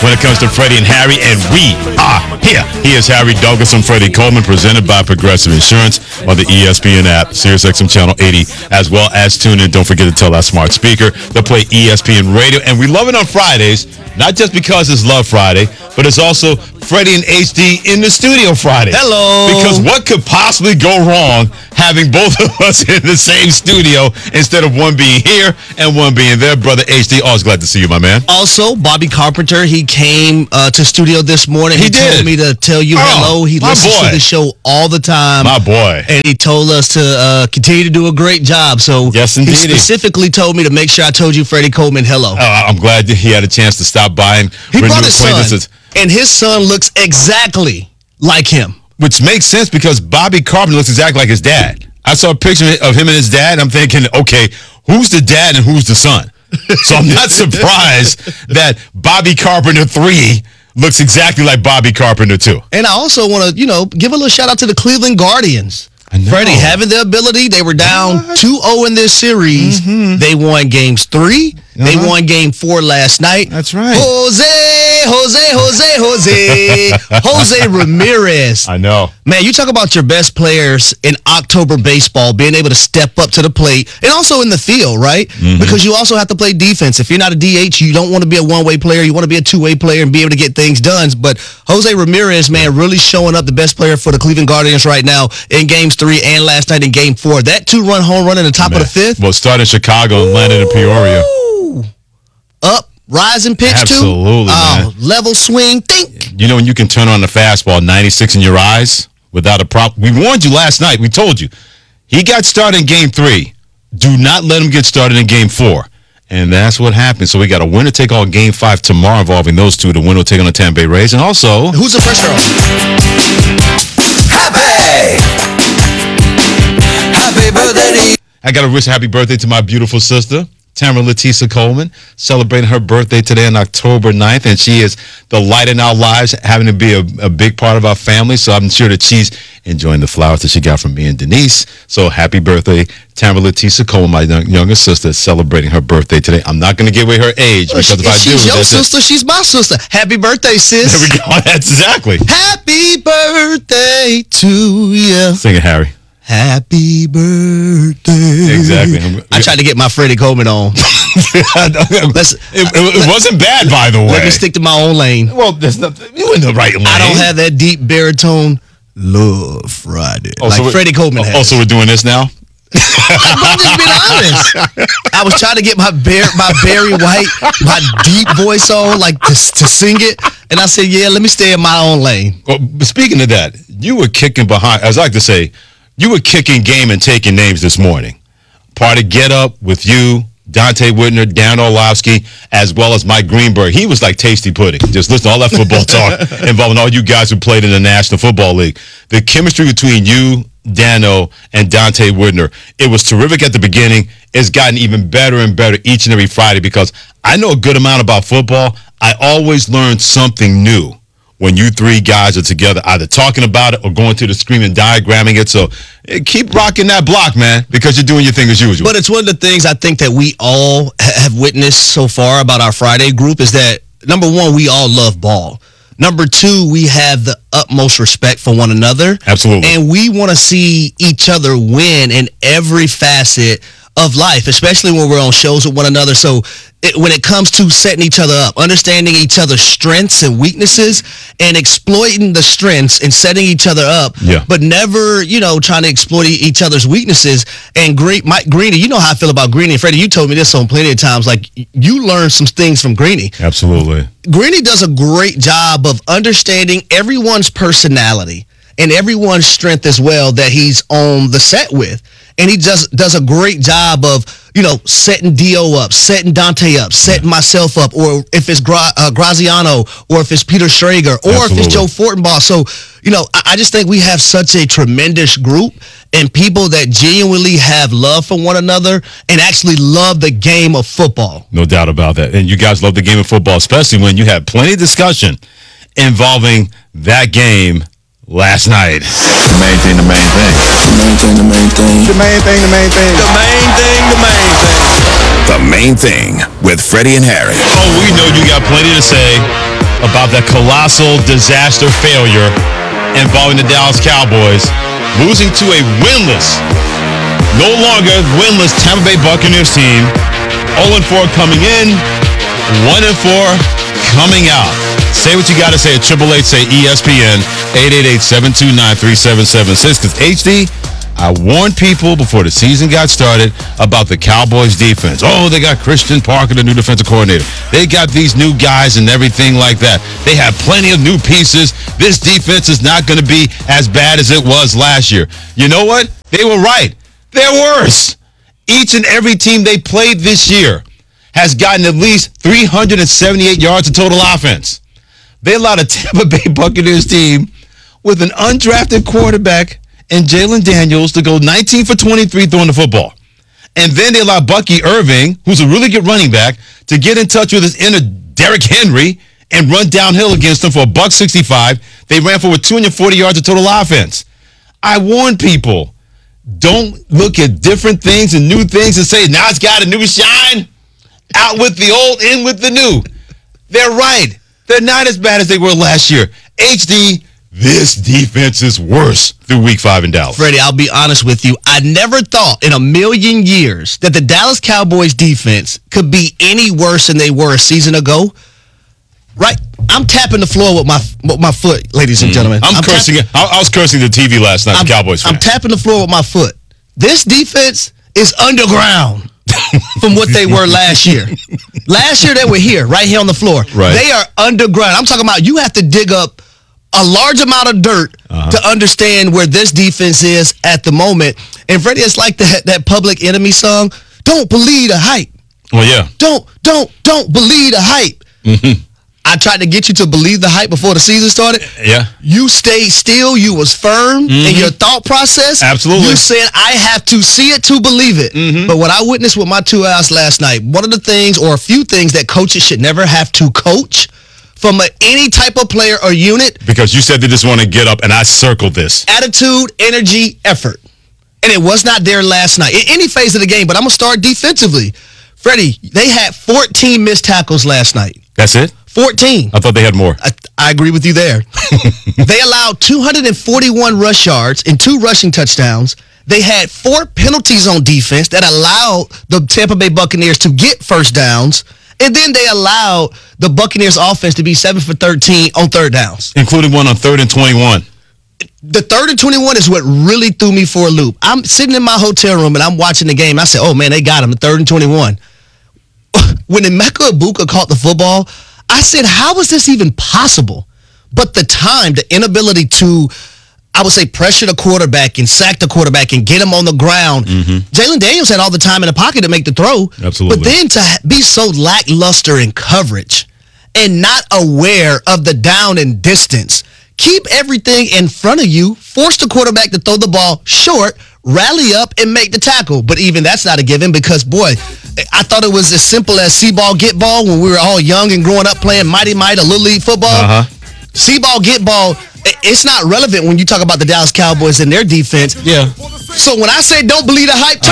when it comes to Freddie and Harry, and we are here. He is Harry Douglas and Freddie Coleman, presented by Progressive Insurance on the ESPN app, SiriusXM Channel 80, as well as tune in. Don't forget to tell that smart speaker to play ESPN Radio. And we love it on Fridays, not just because it's Love Friday, but it's also Freddie and HD in the studio Friday. Hello. Because what could possibly go wrong having both of us in the same studio instead of one being here and one being there? Brother HD, always glad to see you, my man. Also, Bobby Carpenter, he came to studio this morning. He told me to tell you hello. He listens to the show all the time. My boy. And he told us to continue to do a great job. So yes, indeed. He specifically told me to make sure I told you Freddie Coleman hello. I'm glad that he had a chance to stop by and he brought his son. And his son looks exactly like him. Which makes sense because Bobby Carpenter looks exactly like his dad. I saw a picture of him and his dad, and I'm thinking, okay, who's the dad and who's the son? So I'm not surprised that Bobby Carpenter 3 looks exactly like Bobby Carpenter 2. And I also want to, give a little shout out to the Cleveland Guardians. Freddie, having the ability, they were down 2-0 in this series. Mm-hmm. They won games 3. They won game 4 last night. That's right. Jose Ramirez. I know. Man, you talk about your best players in October baseball being able to step up to the plate and also in the field, right? Mm-hmm. Because you also have to play defense. If you're not a DH, you don't want to be a one-way player. You want to be a two-way player and be able to get things done. But Jose Ramirez, man, really showing up the best player for the Cleveland Guardians right now in games 3 and last night in game 4. That 2-run home run in the top of the 5th. Well, it started in Chicago and landed in Peoria. Up, rising pitch Absolutely, man. Level swing, think. You know when you can turn on the fastball 96 in your eyes without a problem? We warned you last night. We told you. He got started in game 3. Do not let him get started in game 4. And that's what happened. So we got a winner take all game 5 tomorrow involving those two. The winner will take on the Tampa Bay Rays. And also, who's the first girl? Happy birthday. I got to wish a happy birthday to my beautiful sister, Tamara Letisa Coleman, celebrating her birthday today on October 9th, and she is the light in our lives, having to be a big part of our family, so I'm sure that she's enjoying the flowers that she got from me and Denise. So happy birthday, Tamara Letisa Coleman, my younger sister, celebrating her birthday today. I'm not going to give away her age, because if I do... She's your sister, she's my sister. Happy birthday, sis. There we go, that's exactly. Happy birthday to you. Sing it, Harry. Happy birthday. Exactly. I tried to get my Freddie Coleman on. It wasn't bad, by the way. Let me stick to my own lane. Well, there's nothing. You in the right lane. I don't have that deep baritone. Love Friday. Like Freddie Coleman has. Oh, so we're doing this now? I'm just being honest. I was trying to get my Barry White, my deep voice on, like to sing it. And I said, yeah, let me stay in my own lane. Well, speaking of that, you were kicking behind, as I like to say, you were kicking game and taking names this morning. Part of Get Up with you, Dante Whitner, Dan Orlovsky, as well as Mike Greenberg. He was like tasty pudding. Just listen to all that football talk involving all you guys who played in the National Football League. The chemistry between you, Dano, and Dante Whitner, it was terrific at the beginning. It's gotten even better and better each and every Friday because I know a good amount about football. I always learn something new when you three guys are together, either talking about it or going to the screen and diagramming it. So keep rocking that block, man, because you're doing your thing as usual. But it's one of the things I think that we all have witnessed so far about our Friday group is that, number one, we all love ball. Number two, we have the utmost respect for one another. Absolutely. And we want to see each other win in every facet of life, especially when we're on shows with one another. So when it comes to setting each other up, understanding each other's strengths and weaknesses and exploiting the strengths and setting each other up, but never, trying to exploit each other's weaknesses. And Mike Greeny, you know how I feel about Greeny. Freddie, you told me this on plenty of times. Like, you learned some things from Greeny. Absolutely. Greeny does a great job of understanding everyone's personality and everyone's strength as well that he's on the set with. And he just does a great job of, setting Dio up, setting Dante up, setting myself up, or if it's Graziano, or if it's Peter Schrager, or if it's Joe Fortenbaugh. So, I just think we have such a tremendous group and people that genuinely have love for one another and actually love the game of football. No doubt about that. And you guys love the game of football, especially when you had plenty of discussion involving that game last night. The main thing. The main thing. The Main Thing with Freddie and Harry. Oh, we know you got plenty to say about that colossal disaster failure involving the Dallas Cowboys losing to a no longer winless Tampa Bay Buccaneers team. 0-4 coming in, 1-4 coming out. Say what you got to say at 888 say ESPN 888-729-3776. Because HD, I warned people before the season got started about the Cowboys defense. Oh, they got Christian Parker, the new defensive coordinator. They got these new guys and everything like that. They have plenty of new pieces. This defense is not going to be as bad as it was last year. You know what? They were right. They're worse. Each and every team they played this year has gotten at least 378 yards of total offense. They allowed a Tampa Bay Buccaneers team with an undrafted quarterback and Jalen Daniels to go 19 for 23 throwing the football. And then they allowed Bucky Irving, who's a really good running back, to get in touch with his inner Derrick Henry and run downhill against them for $165. They ran for over 240 yards of total offense. I warn people, don't look at different things and new things and say, now it's got a new shine. Out with the old, in with the new. They're right. They're not as bad as they were last year. HD, this defense is worse through week 5 in Dallas. Freddie, I'll be honest with you. I never thought in a million years that the Dallas Cowboys defense could be any worse than they were a season ago. Right? I'm tapping the floor with my foot, ladies and gentlemen. I'm cursing it. I was cursing the TV last night, Cowboys fan. I'm tapping the floor with my foot. This defense is underground from what they were last year. Last year, they were here, right here on the floor. Right. They are underground. I'm talking about you have to dig up a large amount of dirt to understand where this defense is at the moment. And Freddie, it's like that Public Enemy song, Don't Believe the Hype. Well, yeah. Don't believe the hype. Mm-hmm. I tried to get you to believe the hype before the season started. Yeah. You stayed still. You was firm in your thought process. Absolutely. You said, I have to see it to believe it. Mm-hmm. But what I witnessed with my 2 eyes last night, one of the things or a few things that coaches should never have to coach from any type of player or unit. Because you said they just want to get up, and I circled this. Attitude, energy, effort. And it was not there last night in any phase of the game. But I'm going to start defensively. Freddie, they had 14 missed tackles last night. That's it? 14. I thought they had more. I agree with you there. They allowed 241 rush yards and 2 rushing touchdowns. They had 4 penalties on defense that allowed the Tampa Bay Buccaneers to get first downs. And then they allowed the Buccaneers offense to be 7 for 13 on third downs. Including one on 3rd and 21. The 3rd and 21 is what really threw me for a loop. I'm sitting in my hotel room and I'm watching the game. I said, oh, man, they got him, the 3rd and 21. When Emeka Egbuka caught the football, I said, how is this even possible? But the time, the inability to, I would say, pressure the quarterback and sack the quarterback and get him on the ground. Mm-hmm. Jalen Daniels had all the time in the pocket to make the throw. Absolutely. But then to be so lackluster in coverage and not aware of the down and distance, keep everything in front of you, force the quarterback to throw the ball short, rally up, and make the tackle. But even that's not a given because, boy, I thought it was as simple as see ball, get ball when we were all young and growing up playing Mighty Might or Little League football. See ball, get ball, it's not relevant when you talk about the Dallas Cowboys and their defense. Yeah. So when I say don't believe the hype,